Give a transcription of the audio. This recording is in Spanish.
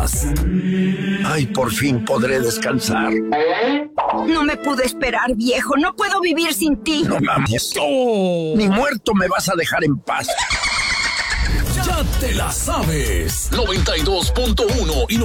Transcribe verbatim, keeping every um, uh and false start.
Ay, por fin podré descansar. No me pude esperar, viejo. No puedo vivir sin ti. No mames. Oh, ni muerto me vas a dejar en paz. Ya te la sabes. noventa y dos punto uno y